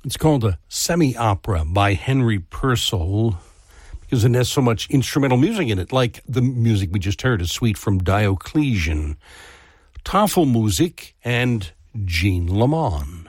It's called a semi-opera by Henry Purcell because it has so much instrumental music in it, like the music we just heard, a suite from Diocletian, Tafelmusik, and Jean Lamont.